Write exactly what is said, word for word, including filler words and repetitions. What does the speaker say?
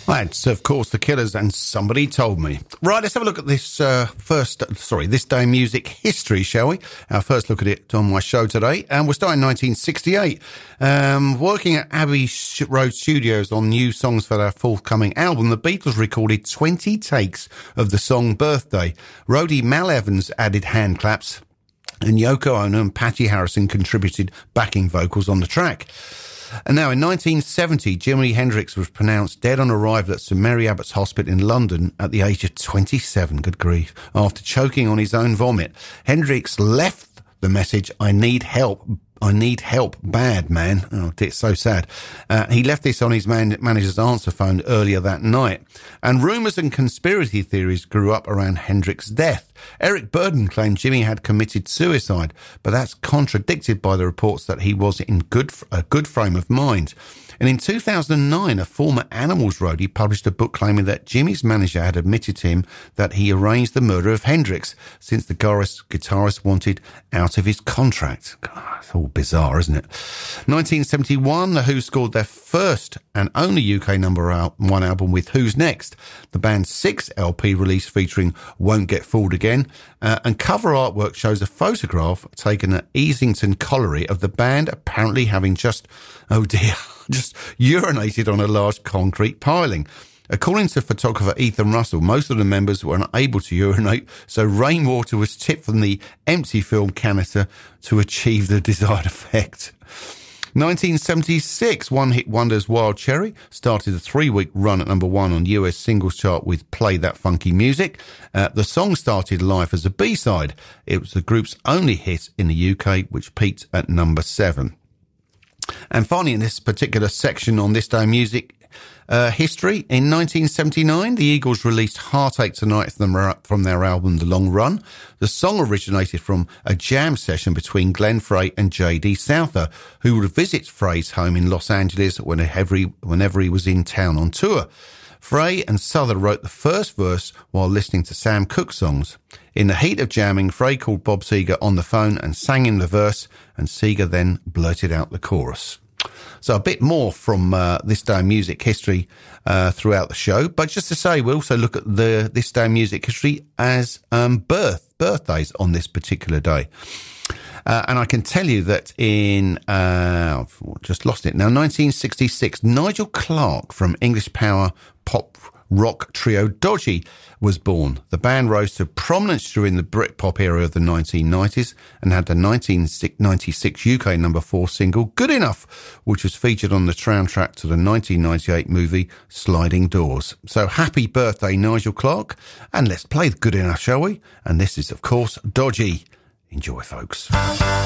That's, of course, The Killers and Somebody Told Me. Right, let's have a look at this uh, first, sorry, this day in music history, shall we? Our first look at it on my show today. And we're starting in nineteen sixty-eight. Um, working at Abbey Road Studios on new songs for their forthcoming album, the Beatles recorded twenty takes of the song Birthday. Roadie Mal Evans added hand claps, and Yoko Ono and Patty Harrison contributed backing vocals on the track. And now in nineteen seventy, Jimi Hendrix was pronounced dead on arrival at St Mary Abbott's Hospital in London at the age of twenty-seven, good grief, after choking on his own vomit. Hendrix left the message, I need help, I need help bad, man. Oh, it's so sad. Uh, he left this on his man- manager's answer phone earlier that night. And rumours and conspiracy theories grew up around Hendrix's death. Eric Burdon claimed Jimmy had committed suicide, but that's contradicted by the reports that he was in good a good frame of mind. And in two thousand nine, a former Animals roadie published a book claiming that Jimmy's manager had admitted to him that he arranged the murder of Hendrix since the guitarist wanted out of his contract. God, it's all bizarre, isn't it? nineteen seventy-one, The Who scored their first and only U K number one album with Who's Next, the band's sixth L P release featuring Won't Get Fooled Again, uh, and cover artwork shows a photograph taken at Easington Colliery of the band apparently having just, oh dear, just urinated on a large concrete piling. According to photographer Ethan Russell, most of the members were unable to urinate, so rainwater was tipped from the empty film canister to achieve the desired effect. nineteen seventy-six, one-hit wonders Wild Cherry started a three-week run at number one on U S singles chart with Play That Funky Music. Uh, the song started life as a B-side. It was the group's only hit in the U K, which peaked at number seven. And finally, in this particular section on This Day in Music uh, history, in nineteen seventy-nine, the Eagles released Heartache Tonight from their album The Long Run. The song originated from a jam session between Glenn Frey and J D Souther, who would visit Frey's home in Los Angeles whenever he, whenever he was in town on tour. Frey and Souther wrote the first verse while listening to Sam Cooke songs. In the heat of jamming, Frey called Bob Seger on the phone and sang him the verse, and Seger then blurted out the chorus. So a bit more from uh, This Day in Music history uh, throughout the show. But just to say, we also look at the This Day in Music history as um, birth birthdays on this particular day. Uh, and I can tell you that in, uh, I've just lost it now, nineteen sixty-six, Nigel Clark from English power pop rock trio Dodgy was born. The band rose to prominence during the Britpop era of the nineteen nineties and had the nineteen ninety-six U K number four single Good Enough, which was featured on the soundtrack to the nineteen ninety-eight movie Sliding Doors. So happy birthday, Nigel Clark, and let's play Good Enough, shall we? And this is, of course, Dodgy. Enjoy, folks.